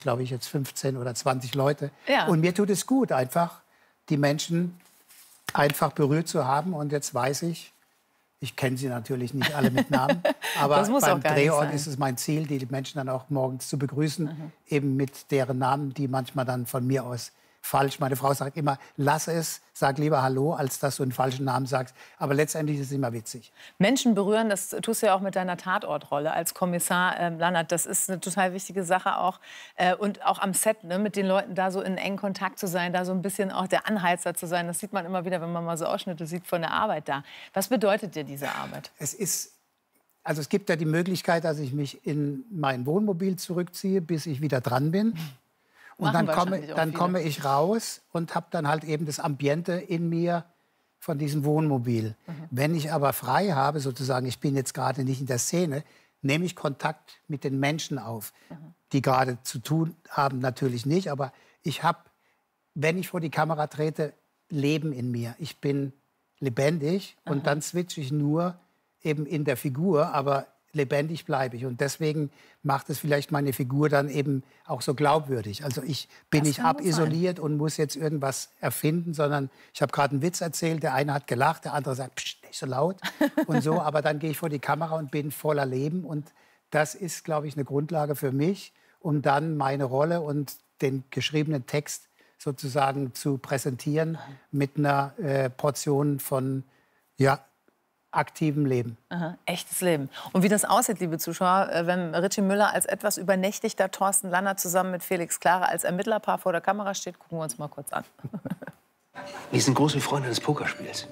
glaube ich, jetzt 15 oder 20 Leute. Ja. Und mir tut es gut, einfach die Menschen einfach berührt zu haben. Und jetzt weiß ich kenne sie natürlich nicht alle mit Namen, aber Das muss beim auch gar nicht Drehort sein. ist es mein Ziel, die Menschen dann auch morgens zu begrüßen, eben mit deren Namen, die manchmal dann von mir aus falsch. Meine Frau sagt immer, lass es, sag lieber Hallo, als dass du einen falschen Namen sagst. Aber letztendlich ist es immer witzig. Menschen berühren, das tust du ja auch mit deiner Tatortrolle als Kommissar Lannert. Das ist eine total wichtige Sache auch. Und auch am Set, ne, mit den Leuten da so in engen Kontakt zu sein, da so ein bisschen auch der Anheizer zu sein. Das sieht man immer wieder, wenn man mal so Ausschnitte sieht von der Arbeit da. Was bedeutet dir diese Arbeit? Es gibt ja die Möglichkeit, dass ich mich in mein Wohnmobil zurückziehe, bis ich wieder dran bin. Und dann komme ich raus und habe dann halt eben das Ambiente in mir von diesem Wohnmobil. Wenn ich aber frei habe, sozusagen, ich bin jetzt gerade nicht in der Szene, nehme ich Kontakt mit den Menschen auf, die gerade zu tun haben, natürlich nicht. Aber ich habe, wenn ich vor die Kamera trete, Leben in mir. Ich bin lebendig und dann switche ich nur eben in der Figur, aber lebendig bleibe ich. Und deswegen macht es vielleicht meine Figur dann eben auch so glaubwürdig. Also ich bin nicht abisoliert und muss jetzt irgendwas erfinden, sondern ich habe gerade einen Witz erzählt, der eine hat gelacht, der andere sagt, pst, nicht so laut und so. Aber dann gehe ich vor die Kamera und bin voller Leben. Und das ist, glaube ich, eine Grundlage für mich, um dann meine Rolle und den geschriebenen Text sozusagen zu präsentieren mit einer Portion von, ja, aktivem Leben. Aha, echtes Leben. Und wie das aussieht, liebe Zuschauer, wenn Ritchie Müller als etwas übernächtigter Thorsten Lannert zusammen mit Felix Klara als Ermittlerpaar vor der Kamera steht, gucken wir uns mal kurz an. Wir sind große Freunde des Pokerspiels.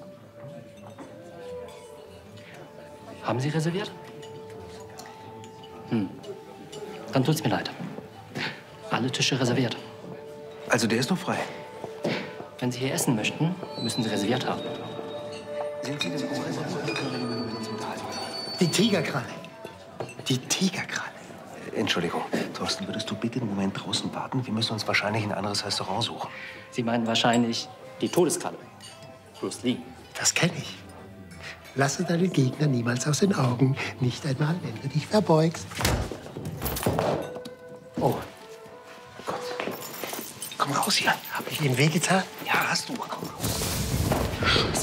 Haben Sie reserviert? Dann tut's mir leid. Alle Tische reserviert. Also der ist noch frei. Wenn Sie hier essen möchten, müssen Sie reserviert haben. Sind Sie denn auch reserviert? Die Tigerkralle. Die Tigerkralle. Entschuldigung, Thorsten, würdest du bitte einen Moment draußen warten? Wir müssen uns wahrscheinlich ein anderes Restaurant suchen. Sie meinen wahrscheinlich die Todeskralle. Bruce Lee. Das kenne ich. Lasse deine Gegner niemals aus den Augen. Nicht einmal, wenn du dich verbeugst. Oh. Gott. Komm raus hier. Hab ich Ihnen wehgetan? Ja, hast du. Komm raus. Scheiße.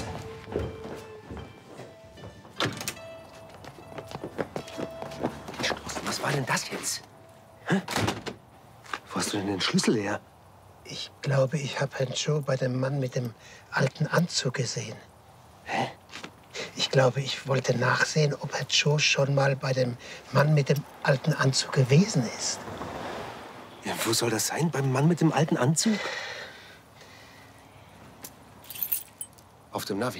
Was war denn das jetzt? Hä? Wo hast du denn den Schlüssel her? Ich glaube, ich habe Herrn Joe bei dem Mann mit dem alten Anzug gesehen. Hä? Ich glaube, ich wollte nachsehen, ob Herr Joe schon mal bei dem Mann mit dem alten Anzug gewesen ist. Ja, wo soll das sein? Beim Mann mit dem alten Anzug? Auf dem Navi.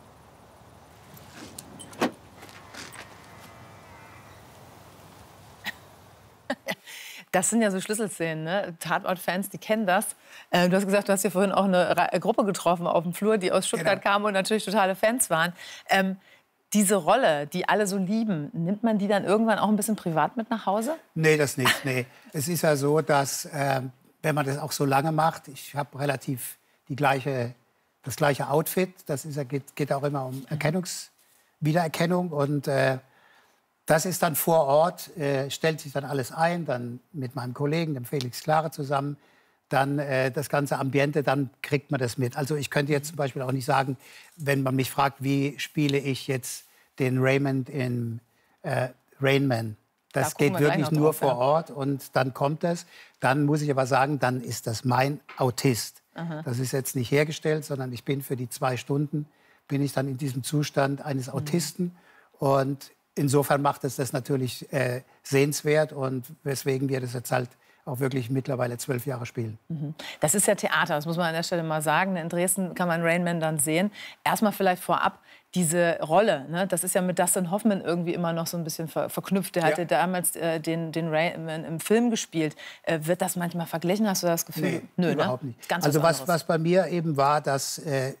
Das sind ja so Schlüsselszenen, ne? Tatort-Fans, die kennen das. Du hast gesagt, du hast hier vorhin auch eine Gruppe getroffen auf dem Flur, die aus Stuttgart kamen und natürlich totale Fans waren. Diese Rolle, die alle so lieben, nimmt man die dann irgendwann auch ein bisschen privat mit nach Hause? Nee, das nicht. Nee. Es ist ja so, dass, wenn man das auch so lange macht, ich habe relativ das gleiche Outfit. Das ist, geht auch immer um Wiedererkennung. Und das ist dann vor Ort, stellt sich dann alles ein, dann mit meinem Kollegen, dem Felix Klara zusammen, dann das ganze Ambiente, dann kriegt man das mit. Also ich könnte jetzt zum Beispiel auch nicht sagen, wenn man mich fragt, wie spiele ich jetzt den Raymond in Rain Man. Das geht wirklich nur vor Ort und dann kommt es. Dann muss ich aber sagen, dann ist das mein Autist. Das ist jetzt nicht hergestellt, sondern ich bin für die 2 Stunden, bin ich dann in diesem Zustand eines Autisten. Und insofern macht es das natürlich sehenswert und weswegen wir das jetzt halt auch wirklich mittlerweile 12 Jahre spielen. Das ist ja Theater, das muss man an der Stelle mal sagen. In Dresden kann man Rain Man dann sehen. Erstmal vielleicht vorab diese Rolle, ne? Das ist ja mit Dustin Hoffman irgendwie immer noch so ein bisschen verknüpft. Der hatte damals den Rain Man im Film gespielt. Wird das manchmal verglichen? Hast du das Gefühl? Nee, Nö, überhaupt ne? nicht. Ganz also was bei mir eben war, dass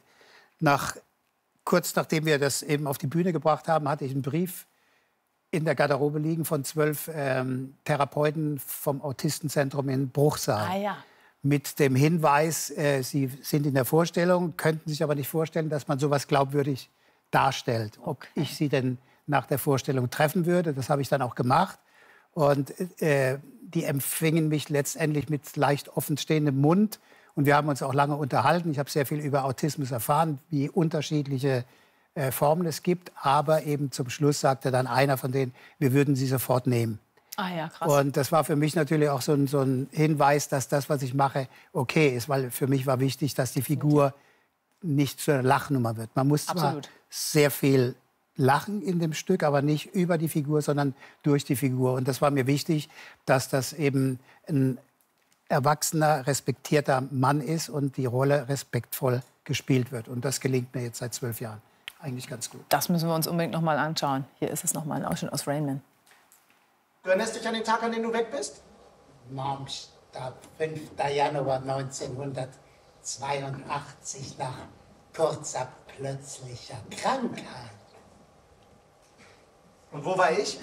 kurz nachdem wir das eben auf die Bühne gebracht haben, hatte ich einen Brief in der Garderobe liegen von 12 Therapeuten vom Autistenzentrum in Bruchsal. Ah, ja. Mit dem Hinweis, sie sind in der Vorstellung, könnten sich aber nicht vorstellen, dass man sowas glaubwürdig darstellt. Ob ich sie denn nach der Vorstellung treffen würde, das habe ich dann auch gemacht. Und die empfingen mich letztendlich mit leicht offenstehendem Mund. Und wir haben uns auch lange unterhalten. Ich habe sehr viel über Autismus erfahren, wie unterschiedliche Formen es gibt. Aber eben zum Schluss sagte dann einer von denen, wir würden sie sofort nehmen. Ah ja, krass. Und das war für mich natürlich auch so ein Hinweis, dass das, was ich mache, okay ist. Weil für mich war wichtig, dass die Figur nicht zu einer Lachnummer wird. Man muss zwar sehr viel lachen in dem Stück, aber nicht über die Figur, sondern durch die Figur. Und das war mir wichtig, dass das eben ein erwachsener, respektierter Mann ist und die Rolle respektvoll gespielt wird. Und das gelingt mir jetzt seit 12 Jahren eigentlich ganz gut. Das müssen wir uns unbedingt noch mal anschauen. Hier ist es noch mal ein Ausschnitt aus Rain Man. Du erinnerst dich an den Tag, an den du weg bist? Mom starb 5. Januar 1982 nach kurzer plötzlicher Krankheit. Und wo war ich?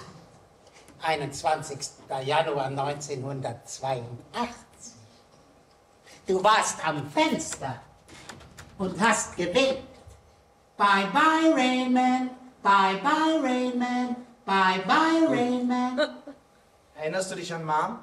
21. Januar 1982. Du warst am Fenster und hast gewinkt. Bye bye Rain Man, bye bye Rain Man, bye bye Rain Man. Erinnerst du dich an Mom?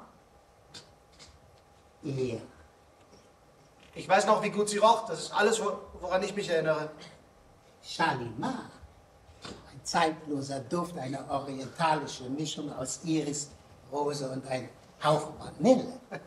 Ja. Ich weiß noch, wie gut sie roch. Das ist alles, woran ich mich erinnere. Shalimar. Ein zeitloser Duft, eine orientalische Mischung aus Iris, Rose und ein Hauch Vanille.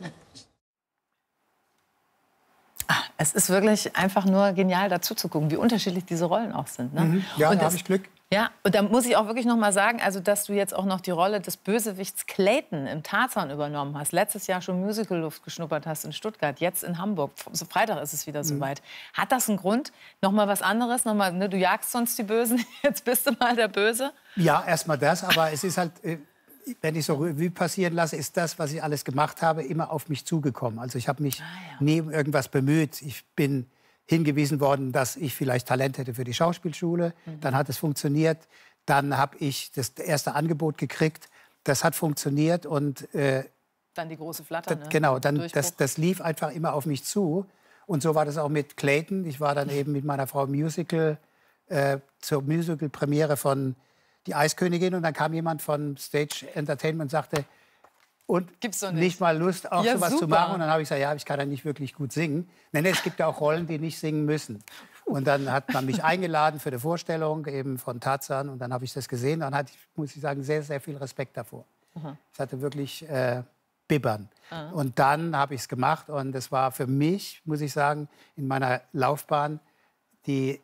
Es ist wirklich einfach nur genial, dazu zu gucken, wie unterschiedlich diese Rollen auch sind. Ne? Ja, da habe ich Glück. Ja, und da muss ich auch wirklich noch mal sagen, also dass du jetzt auch noch die Rolle des Bösewichts Clayton im Tarzan übernommen hast. Letztes Jahr schon Musical-Luft geschnuppert hast in Stuttgart, jetzt in Hamburg. So Freitag ist es wieder soweit. Hat das einen Grund? Noch mal was anderes? Noch mal, ne, du jagst sonst die Bösen, jetzt bist du mal der Böse? Ja, erstmal das, aber es ist halt, wenn ich so Revue passieren lasse, ist das, was ich alles gemacht habe, immer auf mich zugekommen. Also ich habe mich nie um irgendwas bemüht. Ich bin hingewiesen worden, dass ich vielleicht Talent hätte für die Schauspielschule. Dann hat es funktioniert. Dann habe ich das erste Angebot gekriegt. Das hat funktioniert. Und dann die große Flatter, ne? Genau, dann das lief einfach immer auf mich zu. Und so war das auch mit Clayton. Ich war dann eben mit meiner Frau im Musical, zur Musical-Premiere von Die Eiskönigin. Und dann kam jemand von Stage Entertainment und sagte, und Gibt's doch nicht mal Lust, auch Ja, sowas zu super. machen. Und dann habe ich gesagt, ja, ich kann ja nicht wirklich gut singen. Nein, es gibt ja auch Rollen, die nicht singen müssen. Und dann hat man mich eingeladen für die Vorstellung eben von Tarzan. Und dann habe ich das gesehen. Dann hatte ich, muss ich sagen, sehr, sehr viel Respekt davor. Ich hatte wirklich Bibbern. Und dann habe ich es gemacht. Und es war für mich, muss ich sagen, in meiner Laufbahn die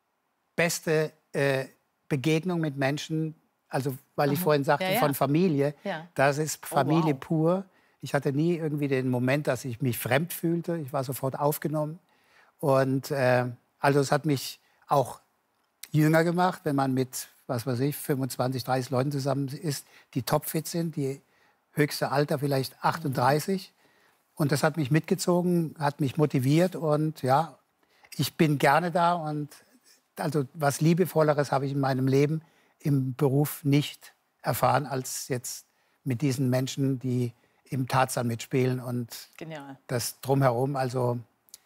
beste Begegnung mit Menschen. Also, weil ich vorhin sagte, von Familie, das ist Familie pur. Ich hatte nie irgendwie den Moment, dass ich mich fremd fühlte. Ich war sofort aufgenommen. Und also es hat mich auch jünger gemacht, wenn man mit, was weiß ich, 25, 30 Leuten zusammen ist, die topfit sind, die höchste Alter vielleicht 38. Und das hat mich mitgezogen, hat mich motiviert. Und ja, ich bin gerne da. Und also was Liebevolleres habe ich in meinem Leben im Beruf nicht erfahren, als jetzt mit diesen Menschen, die im Tarzan mitspielen und das Drumherum. Also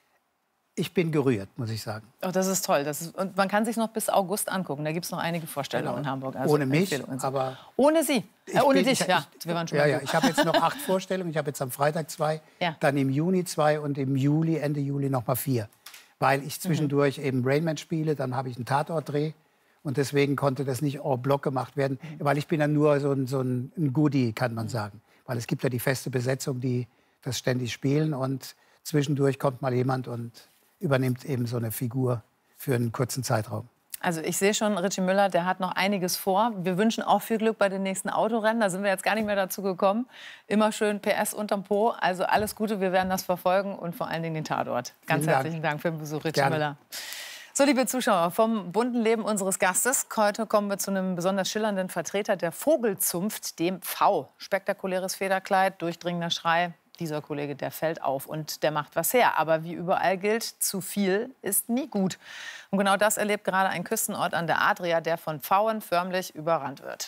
ich bin gerührt, muss ich sagen. Oh, das ist toll. Und man kann sich noch bis August angucken. Da gibt es noch einige Vorstellungen in Hamburg. Also ohne mich, aber... Ohne Sie, ohne dich, ja. Wir waren schon ja, ich habe jetzt noch 8 Vorstellungen. Ich habe jetzt am Freitag 2, dann im Juni 2 und im Juli, Ende Juli noch mal 4. Weil ich zwischendurch eben Rain Man spiele, dann habe ich einen Tatortdreh. Und deswegen konnte das nicht en bloc gemacht werden, weil ich bin dann nur so ein Goodie, kann man sagen. Weil es gibt ja die feste Besetzung, die das ständig spielen. Und zwischendurch kommt mal jemand und übernimmt eben so eine Figur für einen kurzen Zeitraum. Also ich sehe schon, Ritchie Müller, der hat noch einiges vor. Wir wünschen auch viel Glück bei den nächsten Autorennen. Da sind wir jetzt gar nicht mehr dazu gekommen. Immer schön PS unterm Po. Also alles Gute, wir werden das verfolgen und vor allen Dingen den Tatort. Ganz herzlichen Dank für den Besuch, Ritchie Müller. So, liebe Zuschauer, vom bunten Leben unseres Gastes. Heute kommen wir zu einem besonders schillernden Vertreter der Vogelzunft, dem V. Spektakuläres Federkleid, durchdringender Schrei. Dieser Kollege, der fällt auf und der macht was her. Aber wie überall gilt, zu viel ist nie gut. Und genau das erlebt gerade ein Küstenort an der Adria, der von Pfauen förmlich überrannt wird.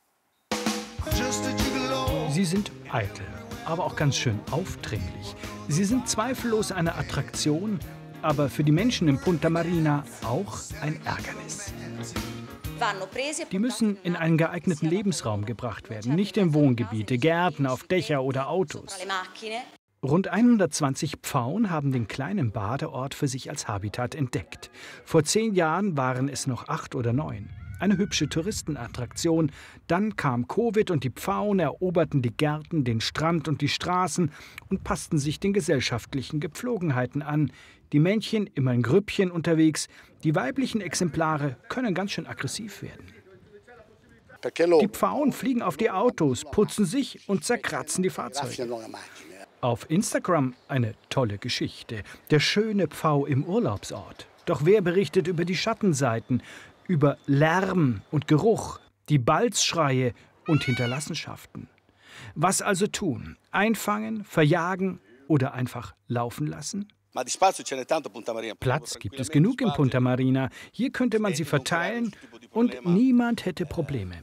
Sie sind eitel, aber auch ganz schön aufdringlich. Sie sind zweifellos eine Attraktion, aber für die Menschen in Punta Marina auch ein Ärgernis. Die müssen in einen geeigneten Lebensraum gebracht werden, nicht in Wohngebiete, Gärten, auf Dächer oder Autos. Rund 120 Pfauen haben den kleinen Badeort für sich als Habitat entdeckt. Vor 10 Jahren waren es noch 8 oder 9. Eine hübsche Touristenattraktion. Dann kam Covid und die Pfauen eroberten die Gärten, den Strand und die Straßen und passten sich den gesellschaftlichen Gepflogenheiten an. Die Männchen immer in Grüppchen unterwegs. Die weiblichen Exemplare können ganz schön aggressiv werden. Die Pfauen fliegen auf die Autos, putzen sich und zerkratzen die Fahrzeuge. Auf Instagram eine tolle Geschichte. Der schöne Pfau im Urlaubsort. Doch wer berichtet über die Schattenseiten, über Lärm und Geruch, die Balzschreie und Hinterlassenschaften? Was also tun? Einfangen, verjagen oder einfach laufen lassen? Platz gibt es genug in Punta Marina. Hier könnte man sie verteilen und niemand hätte Probleme.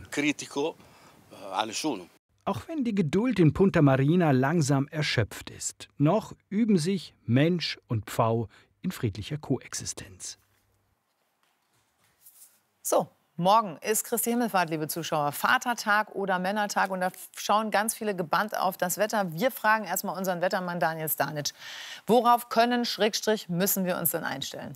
Auch wenn die Geduld in Punta Marina langsam erschöpft ist, noch üben sich Mensch und Pfau in friedlicher Koexistenz. So, morgen ist Christi Himmelfahrt, liebe Zuschauer. Vatertag oder Männertag. Und da schauen ganz viele gebannt auf das Wetter. Wir fragen erstmal unseren Wettermann Daniel Stanic. Worauf können, müssen wir uns denn einstellen?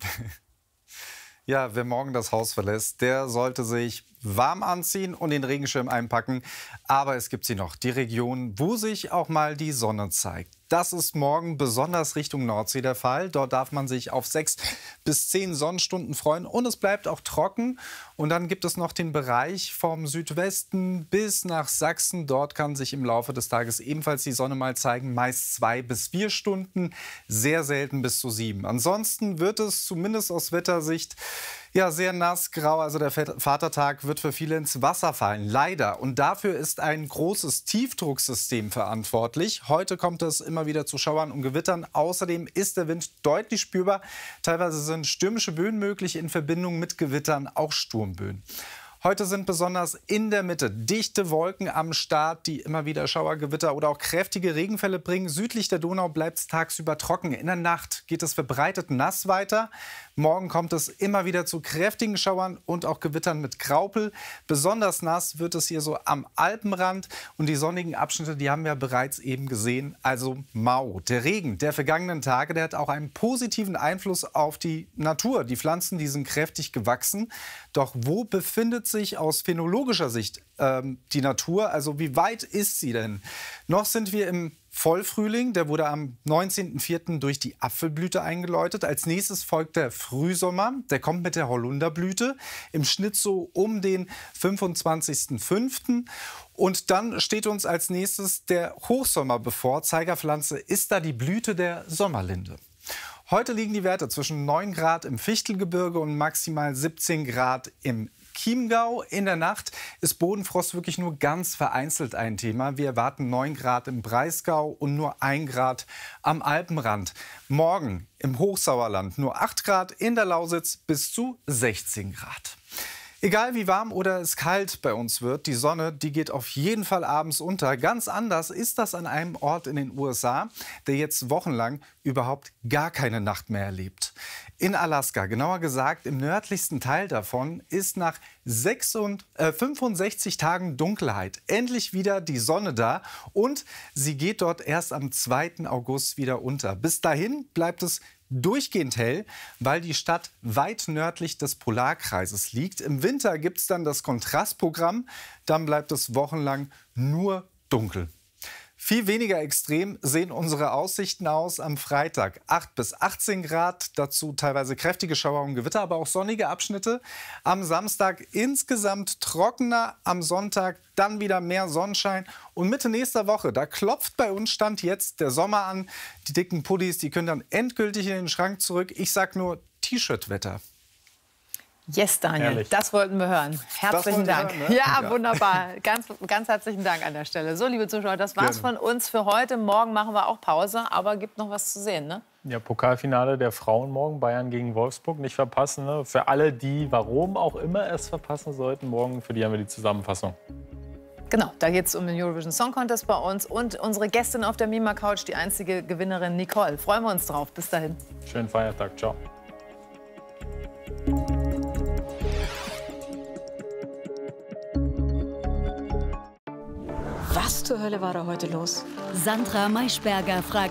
Ja, wer morgen das Haus verlässt, der sollte sich warm anziehen und den Regenschirm einpacken. Aber es gibt sie noch, die Region, wo sich auch mal die Sonne zeigt. Das ist morgen besonders Richtung Nordsee der Fall. Dort darf man sich auf 6 bis 10 Sonnenstunden freuen und es bleibt auch trocken. Und dann gibt es noch den Bereich vom Südwesten bis nach Sachsen. Dort kann sich im Laufe des Tages ebenfalls die Sonne mal zeigen. Meist 2 bis 4 Stunden, sehr selten bis zu 7. Ansonsten wird es zumindest aus Wettersicht ja sehr nass, grau. Also der Vatertag wird für viele ins Wasser fallen, leider. Und dafür ist ein großes Tiefdrucksystem verantwortlich. Heute kommt es immer wieder zu Schauern und Gewittern. Außerdem ist der Wind deutlich spürbar. Teilweise sind stürmische Böen möglich in Verbindung mit Gewittern, auch Sturmböen. Heute sind besonders in der Mitte dichte Wolken am Start, die immer wieder Schauergewitter oder auch kräftige Regenfälle bringen. Südlich der Donau bleibt es tagsüber trocken. In der Nacht geht es verbreitet nass weiter. Morgen kommt es immer wieder zu kräftigen Schauern und auch Gewittern mit Graupel. Besonders nass wird es hier so am Alpenrand. Und die sonnigen Abschnitte, die haben wir bereits eben gesehen, also mau. Der Regen der vergangenen Tage, der hat auch einen positiven Einfluss auf die Natur. Die Pflanzen, die sind kräftig gewachsen. Doch wo befindet sich aus phänologischer Sicht die Natur? Also wie weit ist sie denn? Noch sind wir im Vollfrühling, der wurde am 19.04. durch die Apfelblüte eingeläutet. Als nächstes folgt der Frühsommer, der kommt mit der Holunderblüte, im Schnitt so um den 25.05. Und dann steht uns als nächstes der Hochsommer bevor. Zeigerpflanze ist da die Blüte der Sommerlinde. Heute liegen die Werte zwischen 9 Grad im Fichtelgebirge und maximal 17 Grad im Chiemgau. In der Nacht ist Bodenfrost wirklich nur ganz vereinzelt ein Thema. Wir erwarten 9 Grad im Breisgau und nur 1 Grad am Alpenrand. Morgen im Hochsauerland nur 8 Grad, in der Lausitz bis zu 16 Grad. Egal wie warm oder es kalt bei uns wird, die Sonne, die geht auf jeden Fall abends unter. Ganz anders ist das an einem Ort in den USA, der jetzt wochenlang überhaupt gar keine Nacht mehr erlebt. In Alaska, genauer gesagt im nördlichsten Teil davon, ist nach 65 Tagen Dunkelheit endlich wieder die Sonne da und sie geht dort erst am 2. August wieder unter. Bis dahin bleibt es durchgehend hell, weil die Stadt weit nördlich des Polarkreises liegt. Im Winter gibt es dann das Kontrastprogramm, dann bleibt es wochenlang nur dunkel. Viel weniger extrem sehen unsere Aussichten aus am Freitag. 8 bis 18 Grad, dazu teilweise kräftige Schauer und Gewitter, aber auch sonnige Abschnitte. Am Samstag insgesamt trockener, am Sonntag dann wieder mehr Sonnenschein. Und Mitte nächster Woche, da klopft bei uns Stand jetzt der Sommer an. Die dicken Pullis, die können dann endgültig in den Schrank zurück. Ich sag nur T-Shirt-Wetter. Yes, Daniel, Herrlich. Das wollten wir hören. Herzlichen Dank. Hören, ne? Ja, wunderbar. Ganz herzlichen Dank an der Stelle. So, liebe Zuschauer, das war's von uns für heute. Morgen machen wir auch Pause, aber gibt noch was zu sehen, ne? Ja, Pokalfinale der Frauen morgen, Bayern gegen Wolfsburg, nicht verpassen. Ne? Für alle, die, warum auch immer es verpassen sollten, morgen, für die haben wir die Zusammenfassung. Genau, da geht es um den Eurovision Song Contest bei uns und unsere Gästin auf der Mima Couch, die einzige Gewinnerin Nicole. Freuen wir uns drauf. Bis dahin. Schönen Feiertag. Ciao. Was zur Hölle war da heute los? Sandra Maischberger fragt